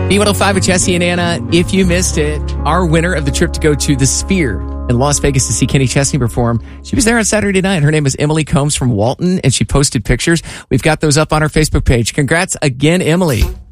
B105 with Jesse and Anna. If you missed it, our winner of the trip to go to the Sphere in Las Vegas to see Kenny Chesney perform, she was there on Saturday night. Her name is Emily Combs from Walton, and she posted pictures. We've got those up on our Facebook page. Congrats again, Emily.